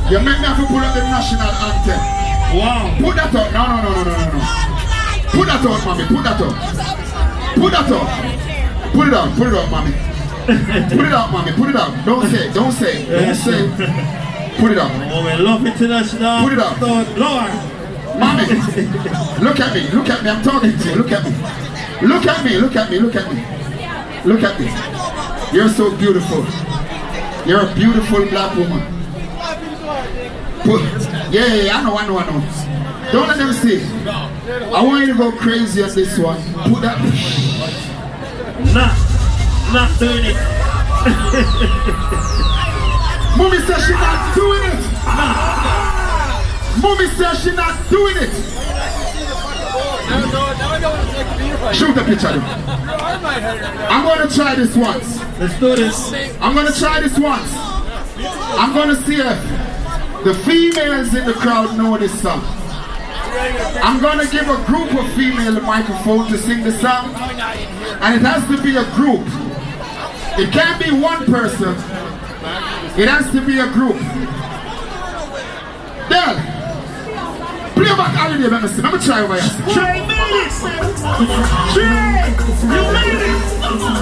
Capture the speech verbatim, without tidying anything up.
You make me have to pull up the national anthem. Wow. Put that up. No, no, no, no, no, no, no. Put that up, mommy. Put that up. Put that up. Put it up. Put it up, mommy. Put it up, mommy. Put it up. Don't say. Don't say. Don't say. Put it up. Oh, we love international. Put it up. Lord. Mommy, look at me. Look at me. I'm talking to you. Look at me. Look at me. Look at me. Look at me. Look at me. You're so beautiful. You're a beautiful black woman. Put, yeah, yeah, yeah, I know, I know, I know. Don't let them see. I want you to go crazy on this one. Put that. Nah, not doing it. Mommy says she's not doing it. Mommy says she's not doing it. Shoot the picture. I'm going to try this once. Let's do this. I'm going to try this once. I'm going to see if the females in the crowd know this song. I'm going to give a group of female the microphone to sing the song. And it has to be a group. It can't be one person. It has to be a group. Del, play back holiday, let me see. Let me try over here. Try, made it! Try! You made it!